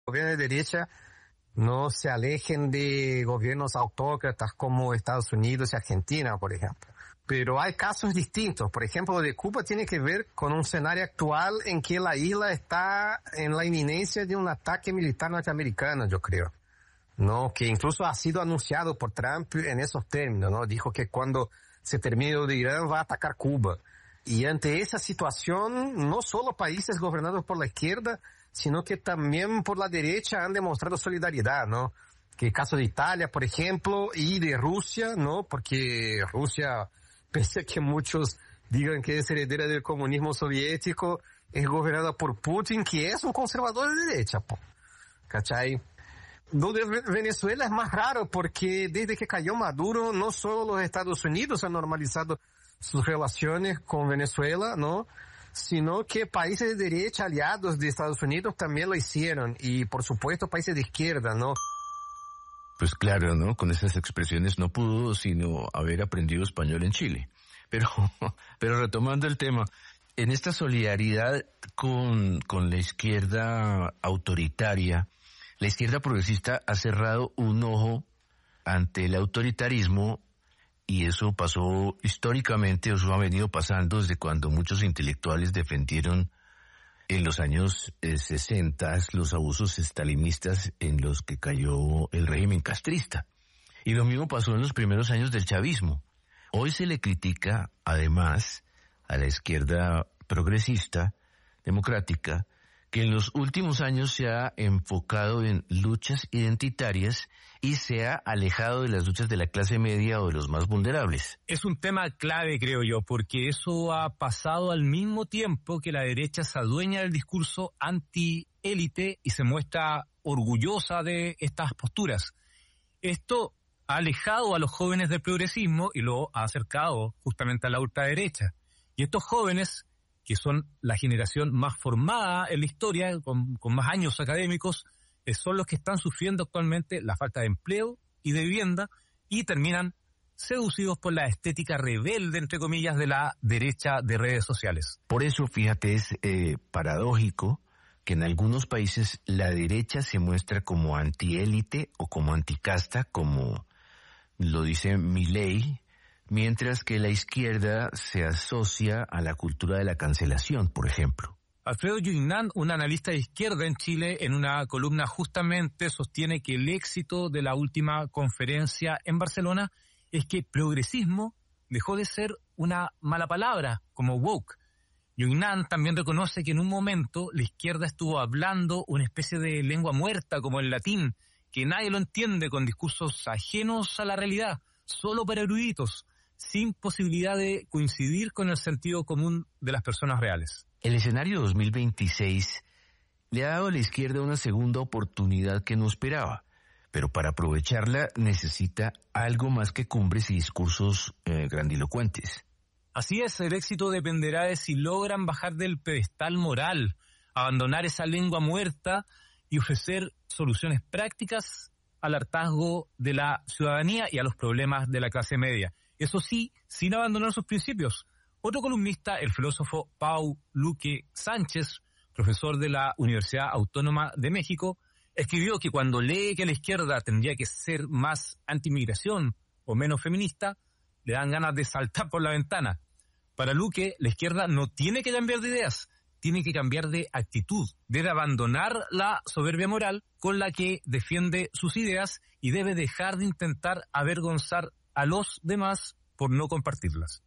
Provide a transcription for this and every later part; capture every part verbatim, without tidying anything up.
gobiernos de derecha no se alejen de gobiernos autócratas como Estados Unidos y Argentina, por ejemplo. Pero hay casos distintos. Por ejemplo, lo de Cuba tiene que ver con un escenario actual en que la isla está en la inminencia de un ataque militar norteamericano, yo creo. ¿No? Que incluso ha sido anunciado por Trump en esos términos, ¿no? Dijo que cuando se termine lo de Irán va a atacar Cuba. Y ante esa situación, no solo países gobernados por la izquierda, sino que también por la derecha han demostrado solidaridad, ¿no? Que el caso de Italia, por ejemplo, y de Rusia, ¿no? Porque Rusia, pese a que muchos digan que es heredera del comunismo soviético, es gobernada por Putin, que es un conservador de derecha, po. ¿Cachai? Lo de Venezuela es más raro porque desde que cayó Maduro, no solo los Estados Unidos han normalizado sus relaciones con Venezuela, ¿no? Sino que países de derecha aliados de Estados Unidos también lo hicieron. Y por supuesto países de izquierda, ¿no? Pues claro, ¿no? Con esas expresiones no pudo sino haber aprendido español en Chile. Pero, pero retomando el tema, en esta solidaridad con, con la izquierda autoritaria, la izquierda progresista ha cerrado un ojo ante el autoritarismo y eso pasó históricamente, eso ha venido pasando desde cuando muchos intelectuales defendieron en los años eh, sesenta los abusos estalinistas en los que cayó el régimen castrista. Y lo mismo pasó en los primeros años del chavismo. Hoy se le critica, además, a la izquierda progresista, democrática, que en los últimos años se ha enfocado en luchas identitarias y se ha alejado de las luchas de la clase media o de los más vulnerables. Es un tema clave, creo yo, porque eso ha pasado al mismo tiempo que la derecha se adueña del discurso anti-élite y se muestra orgullosa de estas posturas. Esto ha alejado a los jóvenes del progresismo y lo ha acercado justamente a la ultraderecha. Y estos jóvenes, que son la generación más formada en la historia, con, con más años académicos, eh, son los que están sufriendo actualmente la falta de empleo y de vivienda y terminan seducidos por la estética rebelde, entre comillas, de la derecha de redes sociales. Por eso, fíjate, es eh, paradójico que en algunos países la derecha se muestra como antiélite o como anticasta, como lo dice Milei, mientras que la izquierda se asocia a la cultura de la cancelación, por ejemplo. Alfredo Yugnán, un analista de izquierda en Chile, en una columna justamente sostiene que el éxito de la última conferencia en Barcelona es que progresismo dejó de ser una mala palabra, como woke. Yugnán también reconoce que en un momento la izquierda estuvo hablando una especie de lengua muerta, como el latín, que nadie lo entiende, con discursos ajenos a la realidad, solo para eruditos, sin posibilidad de coincidir con el sentido común de las personas reales. El escenario dos mil veintiséis le ha dado a la izquierda una segunda oportunidad que no esperaba, pero para aprovecharla necesita algo más que cumbres y discursos eh, grandilocuentes. Así es, el éxito dependerá de si logran bajar del pedestal moral, abandonar esa lengua muerta y ofrecer soluciones prácticas al hartazgo de la ciudadanía y a los problemas de la clase media. Eso sí, sin abandonar sus principios. Otro columnista, el filósofo Pau Luque Sánchez, profesor de la Universidad Autónoma de México, escribió que cuando lee que la izquierda tendría que ser más anti-inmigración o menos feminista, le dan ganas de saltar por la ventana. Para Luque, la izquierda no tiene que cambiar de ideas, tiene que cambiar de actitud, debe abandonar la soberbia moral con la que defiende sus ideas y debe dejar de intentar avergonzar a los demás por no compartirlas.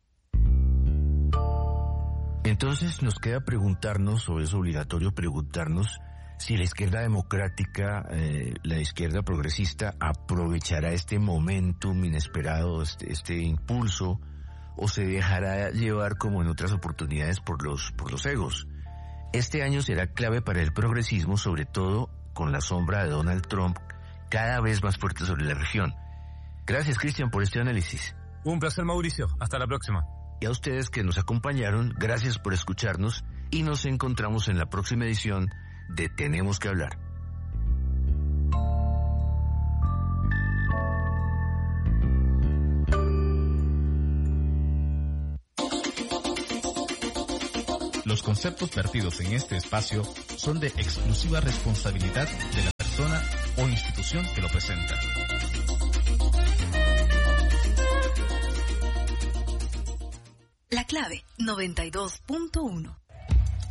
Entonces nos queda preguntarnos, o es obligatorio preguntarnos, si la izquierda democrática, eh, la izquierda progresista, aprovechará este momentum inesperado, este, este impulso, o se dejará llevar como en otras oportunidades por los, por los egos. Este año será clave para el progresismo, sobre todo con la sombra de Donald Trump cada vez más fuerte sobre la región. Gracias, Cristian, por este análisis. Un placer, Mauricio. Hasta la próxima. Y a ustedes que nos acompañaron, gracias por escucharnos y nos encontramos en la próxima edición de Tenemos que Hablar. Los conceptos vertidos en este espacio son de exclusiva responsabilidad de la persona o institución que lo presenta. La Clave noventa y dos punto uno.